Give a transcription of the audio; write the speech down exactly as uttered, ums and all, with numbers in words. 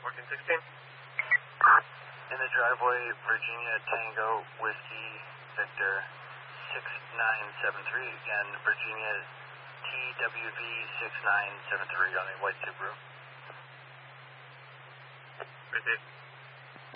fourteen sixteen. In the driveway, Virginia Tango Whiskey Victor six nine seven three. Again, Virginia T W V six nine seven three on a white Subaru. Repeat.